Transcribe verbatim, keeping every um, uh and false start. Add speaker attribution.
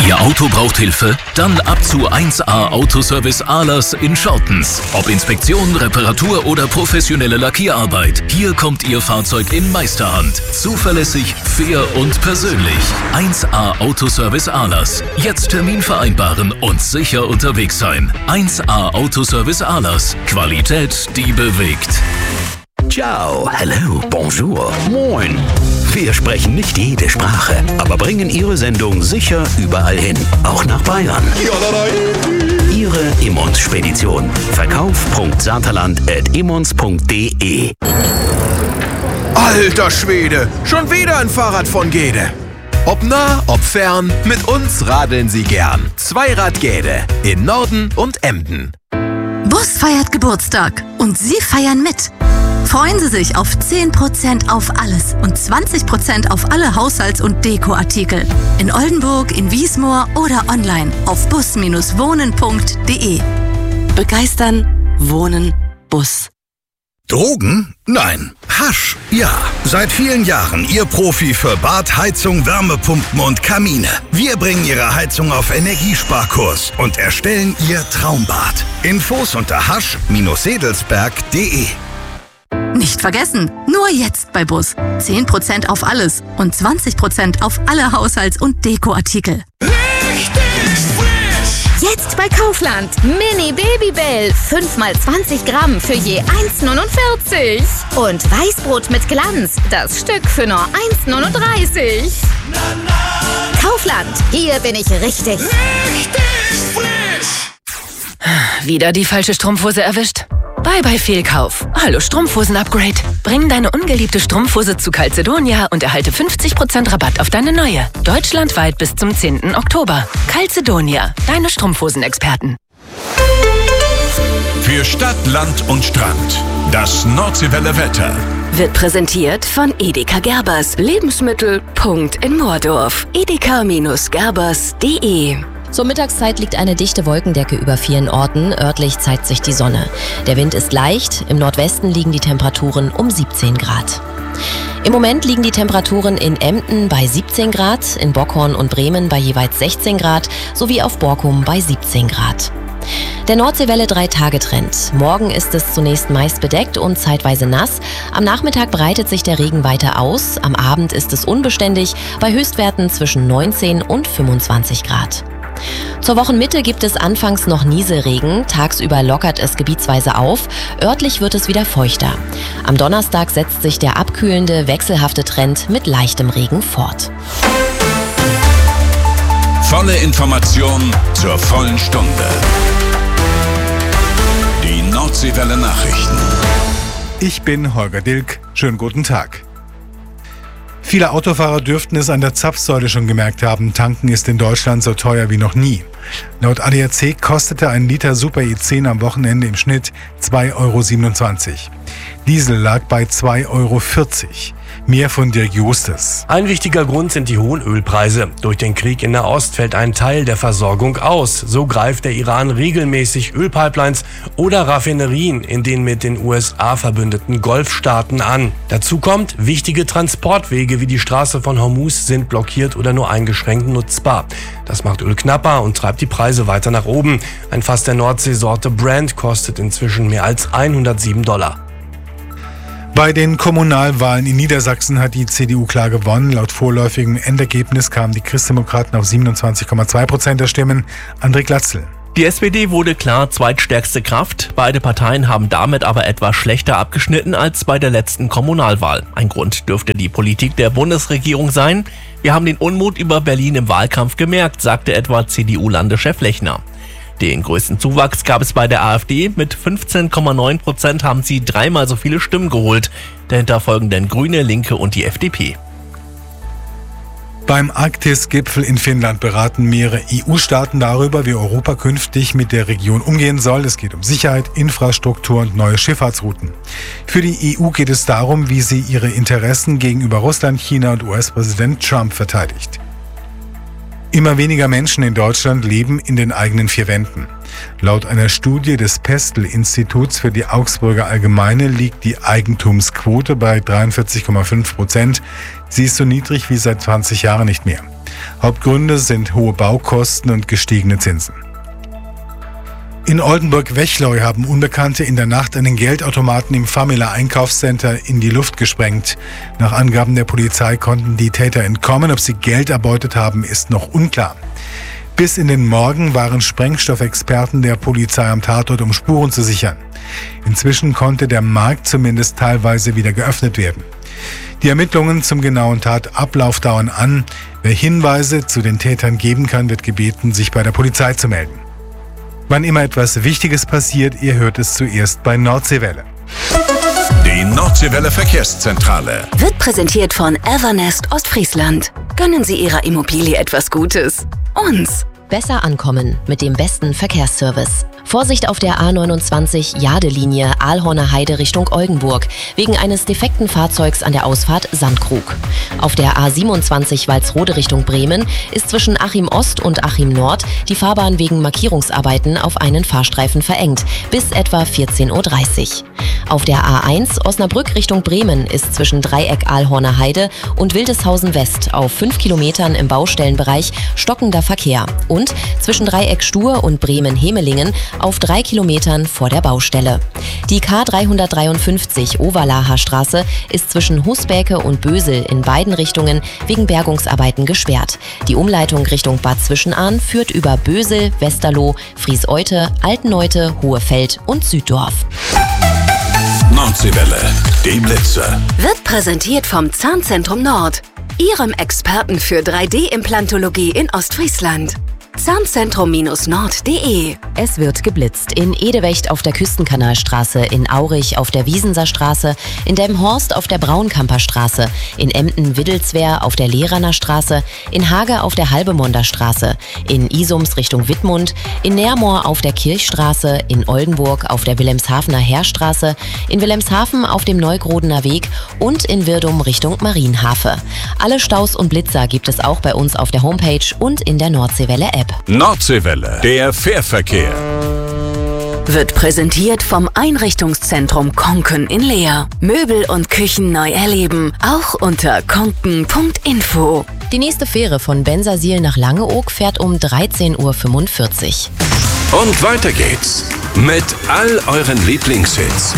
Speaker 1: Ihr Auto braucht Hilfe? Dann ab zu eins A Autoservice Ahlers in Schortens. Ob Inspektion, Reparatur oder professionelle Lackierarbeit, hier kommt Ihr Fahrzeug in Meisterhand. Zuverlässig, fair und persönlich. eins A Autoservice Ahlers. Jetzt Termin vereinbaren und sicher unterwegs sein. eins A Autoservice Ahlers. Qualität, die bewegt.
Speaker 2: Ciao, hello, bonjour, moin. Wir sprechen nicht jede Sprache, aber bringen Ihre Sendung sicher überall hin, auch nach Bayern. Ihre Immons-Spedition. Verkauf.saterland at immons punkt de.
Speaker 3: Alter Schwede, schon wieder ein Fahrrad von Gede. Ob nah, ob fern, mit uns radeln Sie gern. Zweirad Gede in Norden und Emden.
Speaker 4: Bus feiert Geburtstag und Sie feiern mit. Freuen Sie sich auf zehn Prozent auf alles und zwanzig Prozent auf alle Haushalts- und Dekoartikel. In Oldenburg, in Wiesmoor oder online auf bus Bindestrich wohnen punkt de. Begeistern, wohnen, Bus.
Speaker 5: Drogen? Nein. Hasch? Ja. Seit vielen Jahren Ihr Profi für Bad, Heizung, Wärmepumpen und Kamine. Wir bringen Ihre Heizung auf Energiesparkurs und erstellen Ihr Traumbad. Infos unter hasch Bindestrich sedelsberg punkt de.
Speaker 4: Nicht vergessen, nur jetzt bei Bus. zehn Prozent auf alles und zwanzig Prozent auf alle Haushalts- und Dekoartikel.
Speaker 6: Richtig frisch! Jetzt bei Kaufland. Mini Babybell. fünf mal zwanzig Gramm für je eins neunundvierzig. Und Weißbrot mit Glanz. Das Stück für nur eins neununddreißig. Kaufland. Hier bin ich richtig.
Speaker 7: Richtig frisch! Wieder die falsche Strumpfhose erwischt? Bye bye Fehlkauf. Hallo Strumpfhosen-Upgrade. Bring deine ungeliebte Strumpfhose zu Calzedonia und erhalte fünfzig Prozent Rabatt auf deine neue. Deutschlandweit bis zum zehnten Oktober. Calzedonia, deine Strumpfhosen-Experten.
Speaker 8: Für Stadt, Land und Strand. Das Nordseewelle Wetter.
Speaker 9: Wird präsentiert von Edeka Gerbers. Lebensmittel. Punkt in Moordorf. edeka Gerbers punkt de.
Speaker 10: Zur Mittagszeit liegt eine dichte Wolkendecke über vielen Orten. Örtlich zeigt sich die Sonne. Der Wind ist leicht. Im Nordwesten liegen die Temperaturen um siebzehn Grad. Im Moment liegen die Temperaturen in Emden bei siebzehn Grad, in Bockhorn und Bremen bei jeweils sechzehn Grad sowie auf Borkum bei siebzehn Grad. Der Nordseewelle drei-Tage-Trend. Morgen ist es zunächst meist bedeckt und zeitweise nass. Am Nachmittag breitet sich der Regen weiter aus. Am Abend ist es unbeständig bei Höchstwerten zwischen neunzehn und fünfundzwanzig Grad. Zur Wochenmitte gibt es anfangs noch Nieselregen, tagsüber lockert es gebietsweise auf, örtlich wird es wieder feuchter. Am Donnerstag setzt sich der abkühlende, wechselhafte Trend mit leichtem Regen fort.
Speaker 8: Volle Information zur vollen Stunde. Die Nordseewelle Nachrichten.
Speaker 11: Ich bin Holger Dilk. Schönen guten Tag. Viele Autofahrer dürften es an der Zapfsäule schon gemerkt haben, tanken ist in Deutschland so teuer wie noch nie. Laut A D A C kostete ein Liter Super E zehn am Wochenende im Schnitt zwei Euro siebenundzwanzig. Diesel lag bei zwei Euro vierzig. Mehr von Dirk Justus.
Speaker 12: Ein wichtiger Grund sind die hohen Ölpreise. Durch den Krieg in Nahost fällt ein Teil der Versorgung aus. So greift der Iran regelmäßig Ölpipelines oder Raffinerien in den mit den U S A verbündeten Golfstaaten an. Dazu kommt, wichtige Transportwege wie die Straße von Hormuz sind blockiert oder nur eingeschränkt nutzbar. Das macht Öl knapper und treibt die Preise weiter nach oben. Ein Fass der Nordseesorte Brent kostet inzwischen mehr als hundertsieben Dollar.
Speaker 11: Bei den Kommunalwahlen in Niedersachsen hat die C D U klar gewonnen. Laut vorläufigem Endergebnis kamen die Christdemokraten auf siebenundzwanzig Komma zwei Prozent der Stimmen. André Glatzel.
Speaker 13: Die S P D wurde klar zweitstärkste Kraft. Beide Parteien haben damit aber etwas schlechter abgeschnitten als bei der letzten Kommunalwahl. Ein Grund dürfte die Politik der Bundesregierung sein. Wir haben den Unmut über Berlin im Wahlkampf gemerkt, sagte etwa C D U-Landeschef Lechner. Den größten Zuwachs gab es bei der AfD. Mit fünfzehn Komma neun Prozent haben sie dreimal so viele Stimmen geholt. Dahinter folgen dann Grüne, Linke und die F D P.
Speaker 11: Beim Arktis-Gipfel in Finnland beraten mehrere E U-Staaten darüber, wie Europa künftig mit der Region umgehen soll. Es geht um Sicherheit, Infrastruktur und neue Schifffahrtsrouten. Für die E U geht es darum, wie sie ihre Interessen gegenüber Russland, China und U S-Präsident Trump verteidigt. Immer weniger Menschen in Deutschland leben in den eigenen vier Wänden. Laut einer Studie des Pestel-Instituts für die Augsburger Allgemeine liegt die Eigentumsquote bei dreiundvierzig Komma fünf Prozent. Sie ist so niedrig wie seit zwanzig Jahren nicht mehr. Hauptgründe sind hohe Baukosten und gestiegene Zinsen. In Oldenburg-Wechleu haben Unbekannte in der Nacht einen Geldautomaten im Famila Einkaufscenter in die Luft gesprengt. Nach Angaben der Polizei konnten die Täter entkommen. Ob sie Geld erbeutet haben, ist noch unklar. Bis in den Morgen waren Sprengstoffexperten der Polizei am Tatort, um Spuren zu sichern. Inzwischen konnte der Markt zumindest teilweise wieder geöffnet werden. Die Ermittlungen zum genauen Tatablauf dauern an. Wer Hinweise zu den Tätern geben kann, wird gebeten, sich bei der Polizei zu melden. Wann immer etwas Wichtiges passiert, ihr hört es zuerst bei Nordseewelle.
Speaker 8: Die Nordseewelle Verkehrszentrale
Speaker 9: wird präsentiert von Evernest Ostfriesland. Gönnen Sie Ihrer Immobilie etwas Gutes. Uns.
Speaker 10: Besser ankommen mit dem besten Verkehrsservice. Vorsicht auf der A neunundzwanzig Jade-Linie Aalhorner Heide Richtung Oldenburg wegen eines defekten Fahrzeugs an der Ausfahrt Sandkrug. Auf der A siebenundzwanzig Walsrode Richtung Bremen ist zwischen Achim Ost und Achim Nord die Fahrbahn wegen Markierungsarbeiten auf einen Fahrstreifen verengt bis etwa vierzehn Uhr dreißig. Auf der A eins Osnabrück Richtung Bremen ist zwischen Dreieck Aalhorner Heide und Wildeshausen West auf fünf Kilometern im Baustellenbereich stockender Verkehr und zwischen Dreieck Stur und Bremen-Hemelingen auf drei Kilometern vor der Baustelle. Die K dreihundertdreiundfünfzig Overlaher Straße ist zwischen Husbäke und Bösel in beiden Richtungen wegen Bergungsarbeiten gesperrt. Die Umleitung Richtung Bad Zwischenahn führt über Bösel, Westerloh, Frieseute, Alteneute, Hohefeld und Süddorf.
Speaker 8: Nordseewelle, die Blitze.
Speaker 9: Wird präsentiert vom Zahnzentrum Nord, Ihrem Experten für drei D-Implantologie in Ostfriesland. Zahnzentrum Nord punkt de.
Speaker 10: Es wird geblitzt in Edewecht auf der Küstenkanalstraße, in Aurich auf der Wiesenser Straße, in Delmenhorst auf der Braunkamper Straße, in Emden-Widdelswehr auf der Lehraner Straße, in Hage auf der Halbemonder Straße, in Isums Richtung Wittmund, in Nermoor auf der Kirchstraße, in Oldenburg auf der Wilhelmshavener Heerstraße, in Wilhelmshaven auf dem Neugrodener Weg und in Wirdum Richtung Marienhafe. Alle Staus und Blitzer gibt es auch bei uns auf der Homepage und in der Nordseewelle-App.
Speaker 8: Nordseewelle, der Fährverkehr.
Speaker 9: Wird präsentiert vom Einrichtungszentrum Konken in Leer. Möbel und Küchen neu erleben, auch unter konken punkt info.
Speaker 10: Die nächste Fähre von Bensersiel nach Langeoog fährt um dreizehn Uhr fünfundvierzig.
Speaker 8: Und weiter geht's mit all euren Lieblingshits.